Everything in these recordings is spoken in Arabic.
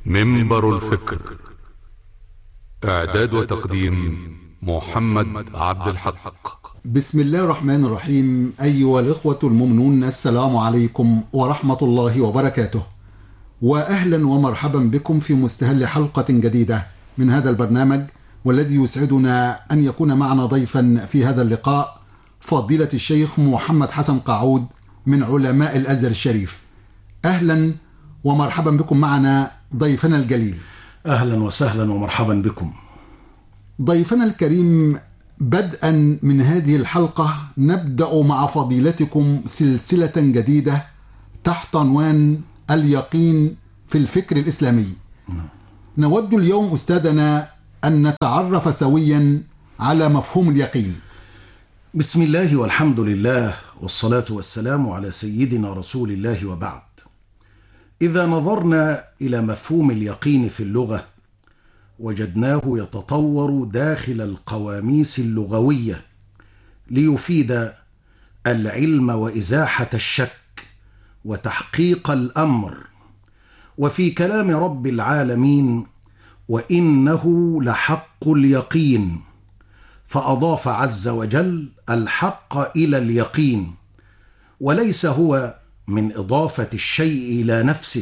منبر الفكر. إعداد وتقديم محمد عبد الحق. بسم الله الرحمن الرحيم. أيها الإخوة المؤمنون، السلام عليكم ورحمة الله وبركاته، وأهلا ومرحبا بكم في مستهل حلقة جديدة من هذا البرنامج، والذي يسعدنا أن يكون معنا ضيفا في هذا اللقاء فضيلة الشيخ محمد حسن قاعود من علماء الأزهر الشريف. أهلا ومرحبا بكم معنا ضيفنا الجليل. أهلا وسهلا ومرحبا بكم ضيفنا الكريم. بدءا من هذه الحلقة نبدأ مع فضيلتكم سلسلة جديدة تحت عنوان اليقين في الفكر الإسلامي. نود اليوم أستاذنا أن نتعرف سويا على مفهوم اليقين. بسم الله والحمد لله والصلاة والسلام على سيدنا رسول الله، وبعد. إذا نظرنا إلى مفهوم اليقين في اللغة وجدناه يتطور داخل القواميس اللغوية ليفيد العلم وإزاحة الشك وتحقيق الأمر. وفي كلام رب العالمين وإنه لحق اليقين، فأضاف عز وجل الحق إلى اليقين، وليس هو من إضافة الشيء إلى نفسه،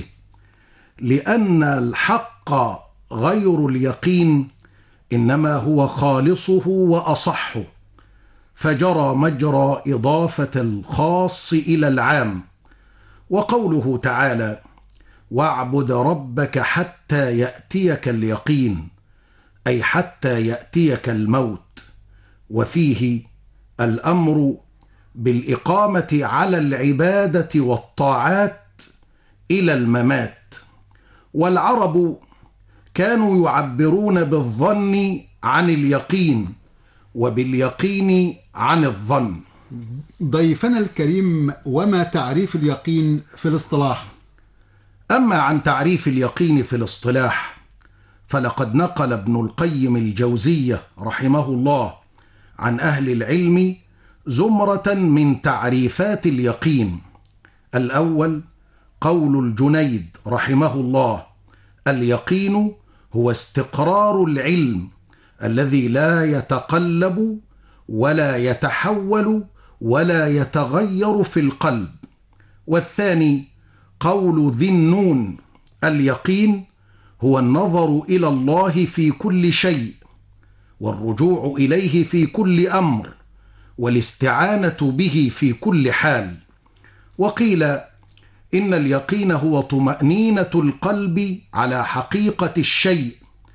لأن الحق غير اليقين إنما هو خالصه وأصحه، فجرى مجرى إضافة الخاص إلى العام. وقوله تعالى: واعبد ربك حتى يأتيك اليقين، أي حتى يأتيك الموت، وفيه الأمر بالإقامة على العبادة والطاعات إلى الممات. والعرب كانوا يعبرون بالظن عن اليقين وباليقين عن الظن. ضيفنا الكريم، وما تعريف اليقين في الاصطلاح؟ أما عن تعريف اليقين في الاصطلاح فلقد نقل ابن القيم الجوزية رحمه الله عن أهل العلم زمرة من تعريفات اليقين. الأول قول الجنيد رحمه الله: اليقين هو استقرار العلم الذي لا يتقلب ولا يتحول ولا يتغير في القلب. والثاني قول ذي النون: اليقين هو النظر إلى الله في كل شيء، والرجوع إليه في كل أمر، والاستعانة به في كل حال. وقيل إن اليقين هو طمأنينة القلب على حقيقة الشيء،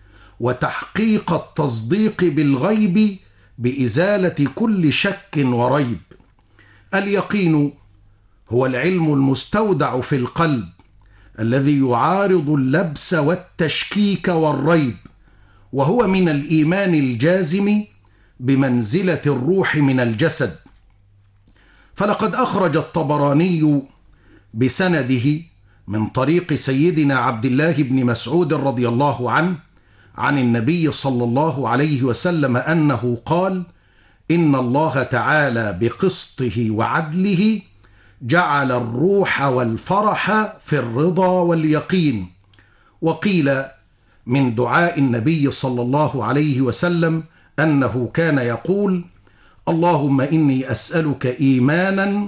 وتحقيق التصديق بالغيب بإزالة كل شك وريب. اليقين هو العلم المستودع في القلب الذي يعارض اللبس والتشكيك والريب، وهو من الإيمان الجازم بمنزلة الروح من الجسد. فلقد أخرج الطبراني بسنده من طريق سيدنا عبد الله بن مسعود رضي الله عنه عن النبي صلى الله عليه وسلم أنه قال: إن الله تعالى بقسطه وعدله جعل الروح والفرح في الرضا واليقين. وقيل من دعاء النبي صلى الله عليه وسلم أنه كان يقول: اللهم إني أسألك إيمانا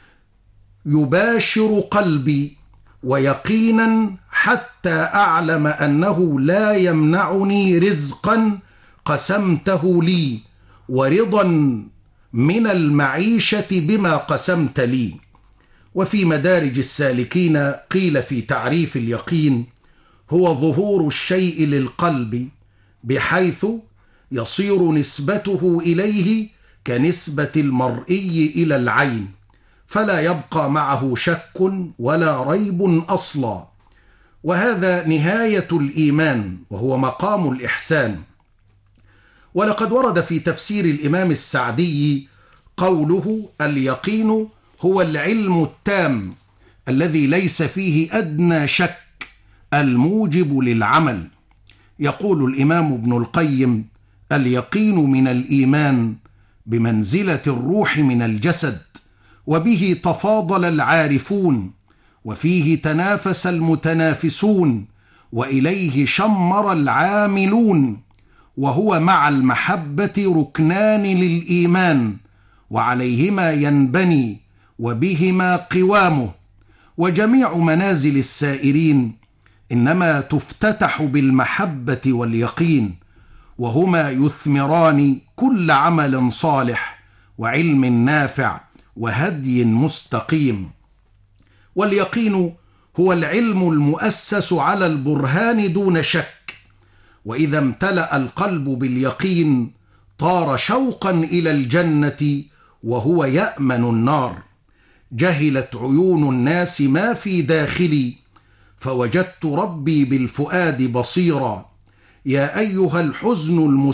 يباشر قلبي، ويقينا حتى أعلم أنه لا يمنعني رزقا قسمته لي، ورضا من المعيشة بما قسمت لي. وفي مدارج السالكين قيل في تعريف اليقين: هو ظهور الشيء للقلب بحيث يصير نسبته إليه كنسبة المرئي إلى العين، فلا يبقى معه شك ولا ريب أصلا. وهذا نهاية الإيمان، وهو مقام الإحسان. ولقد ورد في تفسير الإمام السعدي قوله: اليقين هو العلم التام الذي ليس فيه أدنى شك الموجب للعمل. يقول الإمام ابن القيم: اليقين من الإيمان بمنزلة الروح من الجسد، وبه تفاضل العارفون، وفيه تنافس المتنافسون، وإليه شمر العاملون، وهو مع المحبة ركنان للإيمان، وعليهما ينبني وبهما قوامه. وجميع منازل السائرين إنما تفتتح بالمحبة واليقين، وهما يثمران كل عمل صالح وعلم نافع وهدي مستقيم. واليقين هو العلم المؤسس على البرهان دون شك، وإذا امتلأ القلب باليقين طار شوقا إلى الجنة وهو يأمن النار. جهلت عيون الناس ما في داخلي، فوجدت ربي بالفؤاد بصيرا. يا أيها الحزن